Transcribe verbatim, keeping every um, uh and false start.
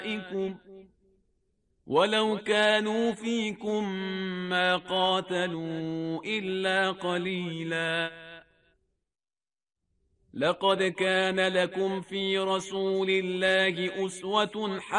أولئكم ولو كانوا فيكم ما قاتلوا إلا قليلا. لقد كان لكم في رسول الله أسوة حسنة